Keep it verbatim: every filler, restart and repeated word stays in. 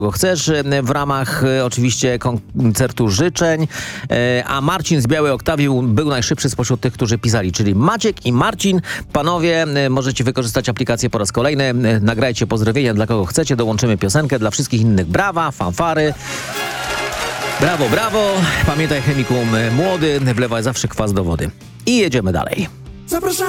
chcesz w ramach e, oczywiście koncertu życzeń, e, a Marcin z Białej Oktawy był najszybszy spośród tych, którzy pisali, czyli Maciek i Marcin. Panowie, e, możecie wykorzystać aplikację po raz kolejny, e, nagrajcie pozdrowienia dla kogo chcecie, dołączymy piosenkę, dla wszystkich innych brawa, fanfary. Brawo, brawo, pamiętaj chemikum młody, wlewaj zawsze kwas do wody. I jedziemy dalej. Zapraszamy